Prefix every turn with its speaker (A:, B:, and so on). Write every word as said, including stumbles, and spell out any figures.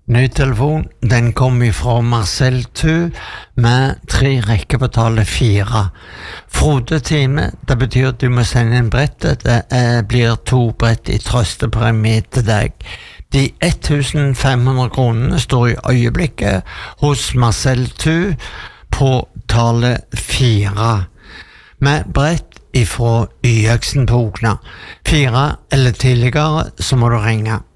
A: Ny telefon, den kom ifra Marcel Tu med tre rekker på tallet fire. Frode time, det betyr at du må sende en brett. Det er, blir to brett i trøstepremie til deg. De fem hundre kronene står i øyeblikket hos Marcel Tu på tallet fire. Med brett ifra Y-øksen på Okna. Fire eller tidligere så må du ringe.